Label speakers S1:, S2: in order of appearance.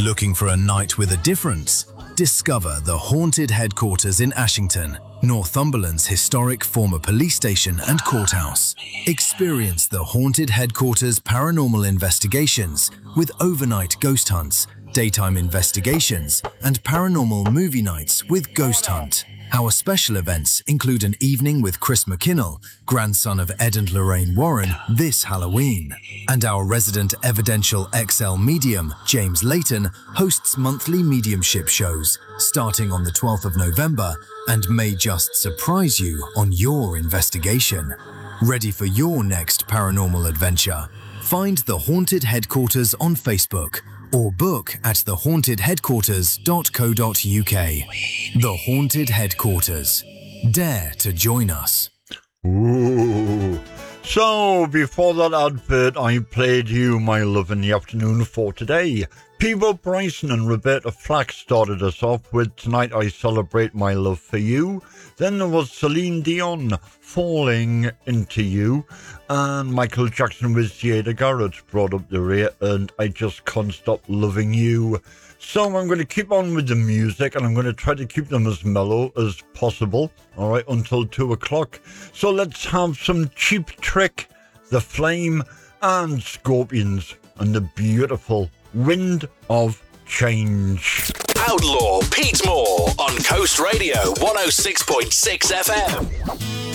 S1: Looking for a night with a difference? Discover the Haunted Headquarters in Ashington, Northumberland's historic former police station and courthouse. Experience the Haunted Headquarters paranormal investigations with overnight ghost hunts, daytime investigations, and paranormal movie nights with Ghost Hunt. Our special events include an evening with Chris McKinnell, grandson of Ed and Lorraine Warren, this Halloween. And our resident evidential XL medium, James Layton, hosts monthly mediumship shows starting on the 12th of November and may just surprise you on your investigation. Ready for your next paranormal adventure? Find the Haunted Headquarters on Facebook or book at thehauntedheadquarters.co.uk. The Haunted Headquarters. Dare to join us.
S2: Ooh. So, before that advert, I played you My Love in the Afternoon for today. Peebo Bryson and Roberta Flack started us off with Tonight I Celebrate My Love for You. Then there was Celine Dion, Falling Into You. And Michael Jackson with Jada Garrett brought up the rear, and I Just Can't Stop Loving You. So I'm going to keep on with the music, and I'm going to try to keep them as mellow as possible, all right, until 2 o'clock. So let's have some Cheap Trick, The Flame, and Scorpions, and the beautiful Wind of Change.
S3: Outlaw Pete Moore on Coast Radio 106.6 FM.